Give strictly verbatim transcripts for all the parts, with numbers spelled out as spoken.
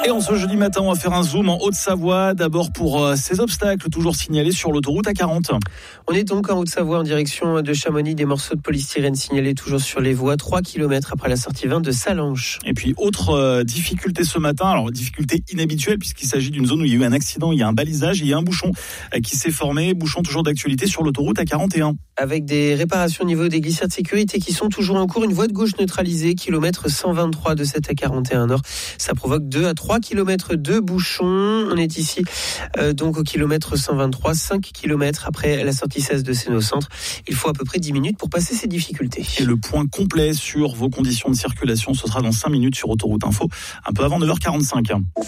Et en ce jeudi matin, on va faire un zoom en Haute-Savoie. D'abord pour euh, ces obstacles toujours signalés sur l'autoroute A quarante. On est donc en Haute-Savoie en direction de Chamonix. Des morceaux de polystyrène signalés toujours sur les voies. trois kilomètres après la sortie vingt de Salanches. Et puis autre euh, difficulté ce matin. Alors difficulté inhabituelle puisqu'il s'agit d'une zone où il y a eu un accident. Il y a un balisage et il y a un bouchon euh, qui s'est formé. Bouchon toujours d'actualité sur l'autoroute A quarante et un. Avec des réparations au niveau des glissières de sécurité qui sont toujours en cours. Une voie de gauche neutralisée, kilomètre cent vingt-trois de cette A quarante et un Nord. Ça provoque deux à trois kilomètres de bouchons. On est ici euh, donc au kilomètre cent vingt-trois, cinq kilomètres après la sortie seize de Sénocentre. Il faut à peu près dix minutes pour passer ces difficultés. Et le point complet sur vos conditions de circulation, ce sera dans cinq minutes sur Autoroute Info, un peu avant neuf heures quarante-cinq.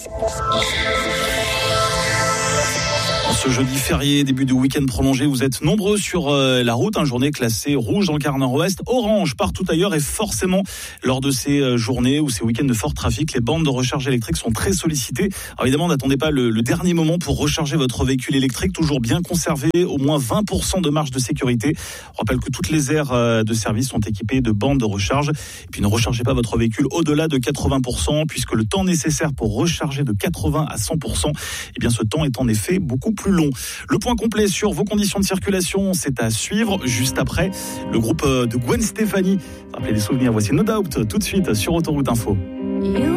Ce jeudi férié, début de week-end prolongé, vous êtes nombreux sur euh, la route, une journée classée rouge dans le quart nord-ouest, orange partout ailleurs et forcément lors de ces euh, journées ou ces week-ends de fort trafic, les bornes de recharge électrique sont très sollicitées. Alors évidemment, n'attendez pas le, le dernier moment pour recharger votre véhicule électrique, toujours bien conservé, au moins vingt pour cent de marge de sécurité. On rappelle que toutes les aires euh, de service sont équipées de bornes de recharge. Et puis ne rechargez pas votre véhicule au-delà de quatre-vingts pour cent puisque le temps nécessaire pour recharger de quatre-vingts à cent pour cent, eh bien ce temps est en effet beaucoup plus long. Le point complet sur vos conditions de circulation, c'est à suivre juste après le groupe de Gwen Stefani. Rappelez les souvenirs, voici No Doubt tout de suite sur Autoroute Info.